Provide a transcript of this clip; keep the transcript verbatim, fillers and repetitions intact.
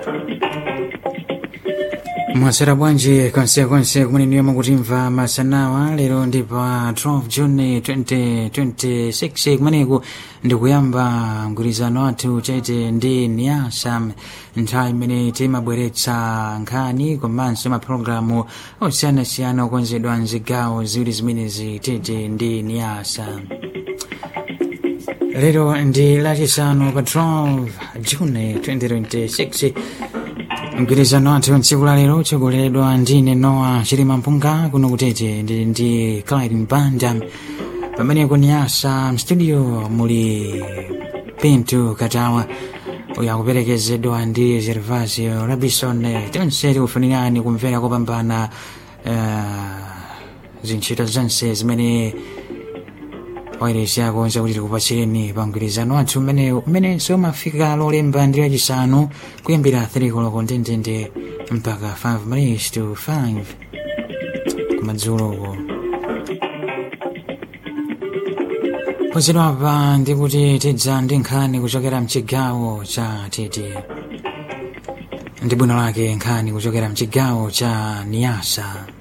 Mwasera bwanji konse konse kumene mukutimva masanawa lero ndi pa twelve June twenty twenty-six kumeneku ndikuyamba mgwirizano wathu chete ndi Niasa, nthawi imene timabweretsa nkhani komanso mapulogalamu osiyanasiyana okonzedwa mzigawo ziwiri zimenezi tete ndi Niasa. Lero ndi lachisanu pa twelve June twenty twenty-six. Mgwirizano wathu tsiku la lero chogoleredwa ndine Noah Chilima Mpunga kuno kutete ndi ndi Clyde Banda, pamene kuNiasa mstudio muli Pinto Katawa uya kuperekezedwa ndi Gervasio Robinson. Tonse tikufunirani kumvera kopambana uh, zintchito zonse zimene wairesi yakonza kuti tikupatsireni pa mgwirizano wathu umene umenenso umafika lolemba ndi lachisanu kuyambira three koloko ndendende mpaka five minutes to five kumadzuloko. Pozedwa apa ndikuti tidza ndi nkhani kuchokera mchigawo cha Tete ndi bwino lake nkhani kuchokera mchigawo cha Niasa.